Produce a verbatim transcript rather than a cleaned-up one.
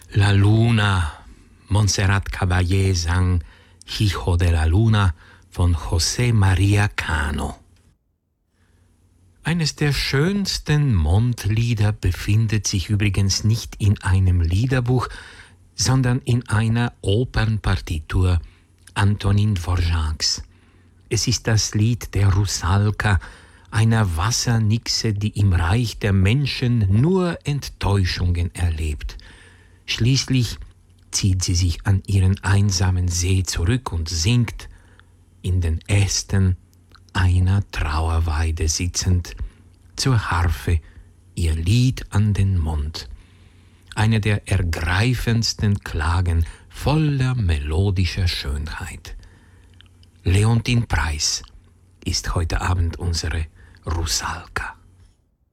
La Luna, Montserrat Caballé sang Hijo de la Luna von José María Cano. Eines der schönsten Mondlieder befindet sich übrigens nicht in einem Liederbuch, sondern in einer Opernpartitur Antonin Dvořáks. Es ist das Lied der Rusalka, einer Wassernixe, die im Reich der Menschen nur Enttäuschungen erlebt. Schließlich zieht sie sich an ihren einsamen See zurück und singt, in den Ästen einer Trauerweide sitzend, zur Harfe ihr Lied an den Mund. Eine der ergreifendsten Klagen voller melodischer Schönheit. Leontin Preiss ist heute Abend unsere Rusalka.